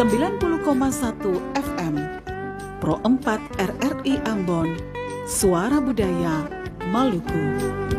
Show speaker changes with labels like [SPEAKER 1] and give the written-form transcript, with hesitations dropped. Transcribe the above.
[SPEAKER 1] 90,1 FM Pro 4 RRI Ambon, Suara Budaya Maluku.